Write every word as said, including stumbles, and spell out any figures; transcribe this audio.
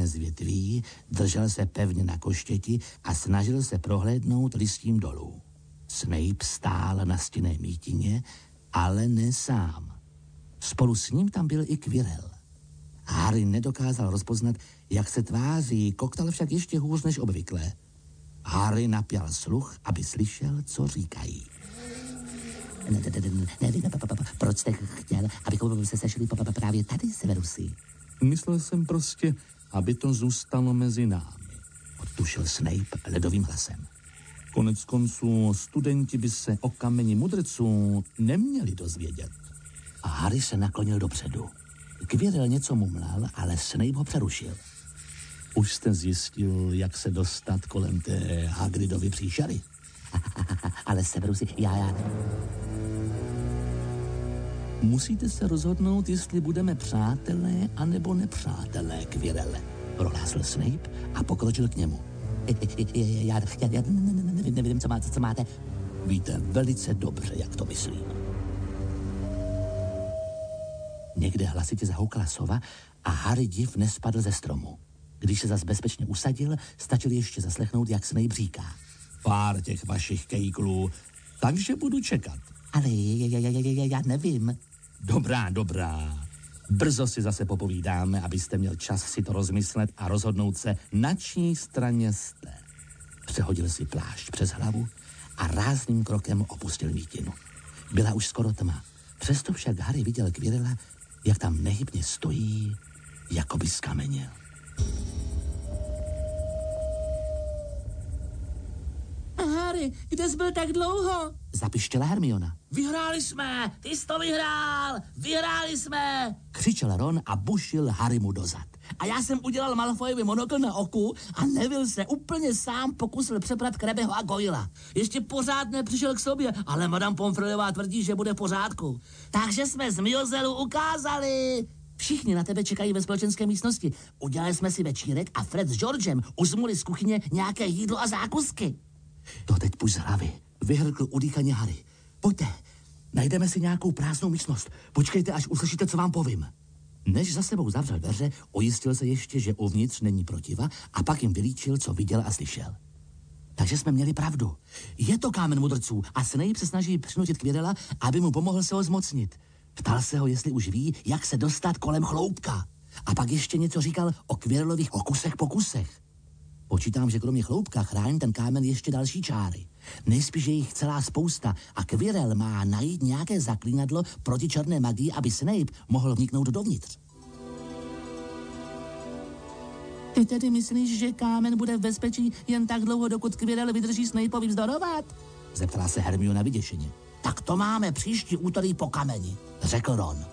jedné z větví, držel se pevně na koštěti a snažil se prohlédnout listím dolů. Snape stál na stinné mítině, ale ne sám. Spolu s ním tam byl i Quirrell. Harry nedokázal rozpoznat, jak se tváří, Koktal však ještě hůř než obvykle. Harry napěl sluch, aby slyšel, co říkají. Nevím, proč jste chtěl, abychom se sešli právě tady, Severusy. Myslel jsem prostě, aby to zůstalo mezi námi, odtušil Snape ledovým hlasem. Konec konců studenti by se o kameni mudrců neměli dozvědět. A Harry se naklonil dopředu. Quirrell něco mumlal, ale Snape ho přerušil. Už jste zjistil, jak se dostat kolem té Hagridovy příšery? Ale Severusy, já, já... Musíte se rozhodnout, jestli budeme přátelé anebo nepřátelé, Quirrelle, prohlásl Snape a pokročil k němu. Já, já, já nevím, nevím co, máte, co máte. Víte velice dobře, jak to myslím. Někde hlasitě zahoukla sova a Harry div nespadl ze stromu. Když se zas bezpečně usadil, stačil ještě zaslechnout, jak Snape říká. Pár těch vašich kejklů, takže budu čekat. Ale já, já, já, já nevím. Dobrá, dobrá. Brzo si zase popovídáme, abyste měl čas si to rozmyslet a rozhodnout se, na čí straně jste. Přehodil si plášť přes hlavu a rázným krokem opustil mítinu. Byla už skoro tma. Přesto však Harry viděl Quirrella, jak tam nehybně stojí, jako by skameněl. Harry, kde jsi byl tak dlouho? Zapištěla Hermiona. Vyhráli jsme, ty jsi to vyhrál, vyhráli jsme. Křičel Ron a bušil Harrymu dozad. A já jsem udělal Malfoyovi monokl na oku a Neville se úplně sám pokusil přeprat Krebeho a Goyla. Ještě pořád nepřišel k sobě, ale Madame Pomfreyová tvrdí, že bude v pořádku. Takže jsme z Miozelu ukázali. Všichni na tebe čekají ve společenské místnosti. Udělali jsme si večírek a Fred s Georgem uzmuli z kuchyně nějaké jídlo a zákusky. To teď půjď z hlavy, vyhrkl udýchaně Harry. Pojďte, najdeme si nějakou prázdnou místnost. Počkejte, až uslyšíte, co vám povím. Než za sebou zavřel dveře, ujistil se ještě, že uvnitř není protiva a pak jim vylíčil, co viděl a slyšel. Takže jsme měli pravdu. Je to kámen mudrců a Snape se snaží přinutit Quirrella, aby mu pomohl se ho zmocnit. Ptal se ho, jestli už ví, jak se dostat kolem chloupka. A pak ještě něco říkal o Quirrellových okusech pokusech. Počítám, že kromě chloupka chrání ten kámen ještě další čáry. Nejspíš je jich celá spousta a Quirrell má najít nějaké zaklínadlo proti černé magii, aby Snape mohl vniknout dovnitř. Ty tedy myslíš, že kámen bude v bezpečí jen tak dlouho, dokud Quirrell vydrží Snapeovi vzdorovat? Zeptala se Hermiona vyděšeně. Tak to máme příští úterý po kameni, řekl Ron.